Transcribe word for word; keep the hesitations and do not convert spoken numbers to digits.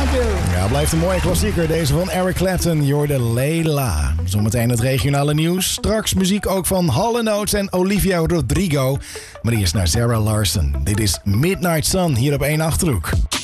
Thank you. Ja, blijft een mooie klassieker. Deze van Eric Clapton, Jorde Leila. Zometeen het regionale nieuws. Straks muziek ook van Hall and Oates en Olivia Rodrigo. Maar eerst naar Sarah Larson. Dit is Midnight Sun hier op één Achterhoek.